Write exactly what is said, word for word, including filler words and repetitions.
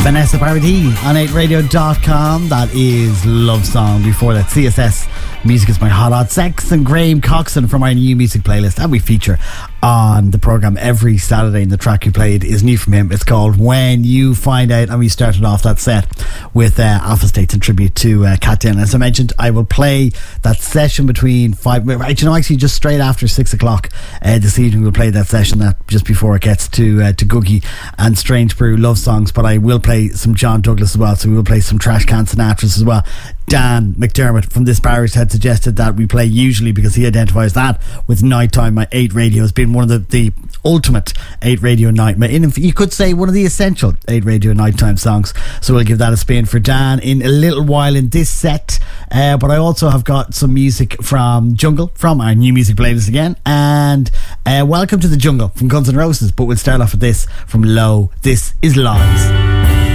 Vanessa Paradis on eight radio dot com. That is Love Song. Before that, C S S Music Is My Hot Hot Sex and Graham Coxon from our new music playlist that we feature on the programme every Saturday. And the track you played is new from him. It's called When You Find Out, and we started off that set with uh, Alpha States in tribute to uh, Cat Dillon. As I mentioned, I will play that session between five, right, you know, actually just straight after six o'clock uh, this evening. We'll play that session that just before it gets to uh, to Googie and Strange Brew love songs. But I will play some John Douglas as well, so we will play some Trash Can Sinatras as well. Dan McDermott from This Parish had suggested that we play Usually, because he identifies that with Nighttime. My eight Radio has been one of the, the ultimate eight Radio night, in, you could say one of the essential eight Radio nighttime songs. So we'll give that a spin for Dan in a little while in this set. Uh, but I also have got some music from Jungle, from our new music playlist again, and uh, Welcome to the Jungle from Guns N' Roses. But we'll start off with this from Low. This is Lies.